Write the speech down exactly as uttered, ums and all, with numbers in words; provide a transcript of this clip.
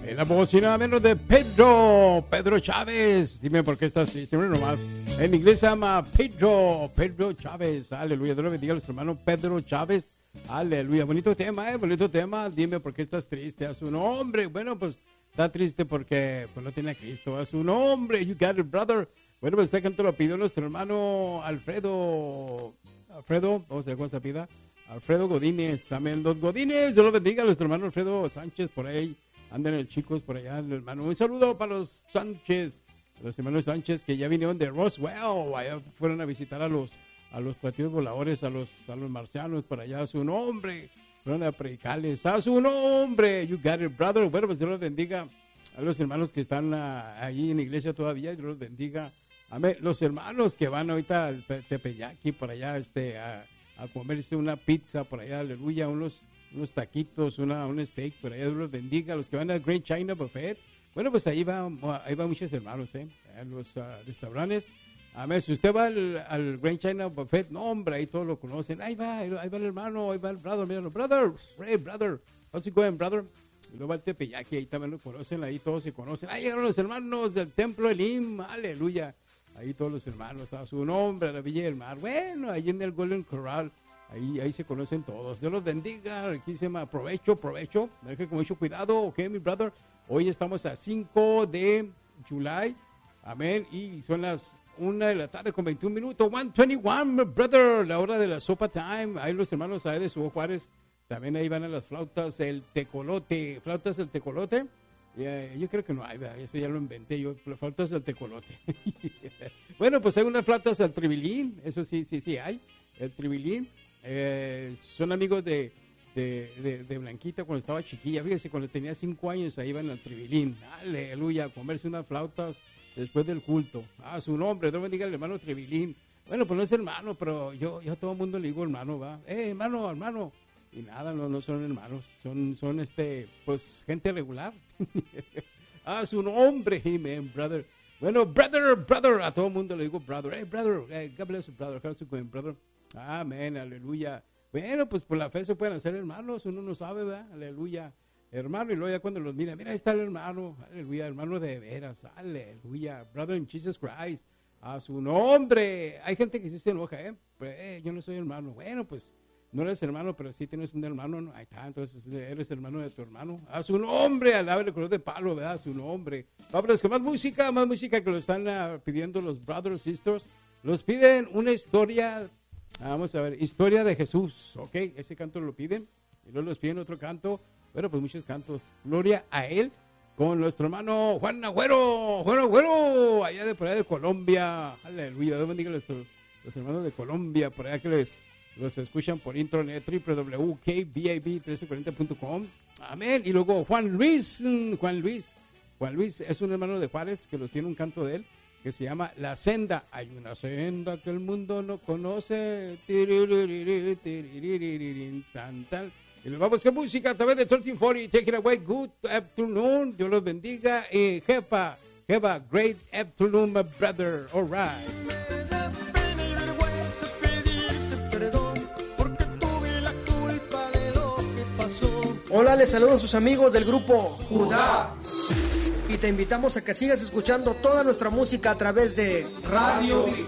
En la voz y nada menos de Pedro, Pedro Chávez. Dime por qué estás triste, no nomás. En inglés se llama Pedro, Pedro Chávez. Aleluya, Dios lo bendiga a nuestro hermano Pedro Chávez. Aleluya, bonito tema, eh, bonito tema. Dime por qué estás triste, a su nombre. Bueno, pues está triste porque pues, no tiene a Cristo, a su nombre. You got it, brother. Bueno, pues este canto lo pidió nuestro hermano Alfredo. Alfredo, vamos a ver cómo se pida. Alfredo Godínez, amén. Los Godínez, Dios lo bendiga a nuestro hermano Alfredo Sánchez por ahí. Andan los chicos por allá, hermano. Un saludo para los Sánchez, los hermanos Sánchez que ya vinieron de Roswell. Allá fueron a visitar a los a los platillos voladores, a los a los marcianos por allá. A su nombre, fueron a predicarles. A su nombre, you got it, brother. Bueno, pues Dios los bendiga a los hermanos que están uh, ahí en la iglesia todavía. Dios los bendiga. Amén. Los hermanos que van ahorita al Tepeyaki por allá, este, a, a comerse una pizza por allá, aleluya, unos unos taquitos, una, un steak, por allá Dios los bendiga. Los que van al Great China Buffet, bueno, pues ahí va, ahí va muchos hermanos, ¿eh? En los uh, restaurantes. Amén. Si usted va al, al Great China Buffet, no, hombre, ahí todos lo conocen. Ahí va, ahí va el hermano, ahí va el brother, míralo, brother, hey, brother, how's it going, brother? Y luego va el Tepeyaki, ahí también lo conocen, ahí todos se conocen. Ahí llegaron los hermanos del templo Elim, aleluya. Ahí todos los hermanos, a su nombre, a la Villa del Mar. Bueno, ahí en el Golden Corral. Ahí, ahí se conocen todos. Dios los bendiga. Aquí se llama provecho, provecho. Deje con mucho cuidado, ok, mi brother. Hoy estamos a cinco de julio. Amén. Y son las una de la tarde con veintiún minutos. ciento veintiuno, mi brother. La hora de la sopa time. Ahí los hermanos ahí de Subo Juárez. También ahí van a las flautas, el tecolote. Flautas el tecolote. Yeah, yo creo que no hay, ¿verdad? Eso ya lo inventé yo, flautas del tecolote. Bueno, pues hay unas flautas al tribilín. Eso sí, sí, sí hay. El tribilín. Eh, son amigos de, de, de, de Blanquita cuando estaba chiquilla. Fíjese, cuando tenía cinco años ahí iban al tribilín. Aleluya, a comerse unas flautas después del culto. Ah, su nombre, Dios bendiga al hermano Tribilín. Bueno, pues no es hermano, pero yo, yo a todo el mundo le digo hermano, va. Eh, hermano, hermano. Y nada, no, no son hermanos, son, son este, pues gente regular. Ah, su nombre, amen, brother. Bueno, brother, brother, a todo el mundo le digo brother. Hey, brother, hey, God bless you, brother. How's it going, brother? Amén, aleluya. Bueno, pues por la fe se pueden hacer hermanos, uno no sabe, ¿verdad? Aleluya. Hermano, y luego ya cuando los mira, mira, ahí está el hermano, aleluya, hermano de veras, aleluya, brother in Jesus Christ, a su nombre. Hay gente que sí se enoja, ¿eh? Pero, eh, yo no soy hermano. Bueno, pues no eres hermano, pero sí tienes un hermano, ¿no? Ahí está, entonces eres hermano de tu hermano. A su nombre, alábale color de palo, ¿verdad? A su nombre. Vámonos con más música, más música que lo están uh, pidiendo los brothers, sisters. Los piden una historia. Vamos a ver, historia de Jesús, ok, ese canto lo piden, y luego los piden otro canto, bueno, pues muchos cantos, gloria a él, con nuestro hermano Juan Agüero, Juan Agüero, allá de por allá de Colombia, aleluya, Dios bendiga a los, los hermanos de Colombia, por allá que les, los escuchan por internet, doble u doble u doble u punto k b i b trece cuarenta punto com, amén, y luego Juan Luis, Juan Luis, Juan Luis es un hermano de Juárez, que lo tiene un canto de él, que se llama La Senda. Hay una senda que el mundo no conoce. Tan, tan. Y nos vamos con música a través de trece cuarenta. Take it away. Good afternoon. Dios los bendiga. Y jefa, jefa, great afternoon, my brother. All right. Hola, les saludan sus amigos del grupo Judá. Y te invitamos a que sigas escuchando toda nuestra música a través de Radio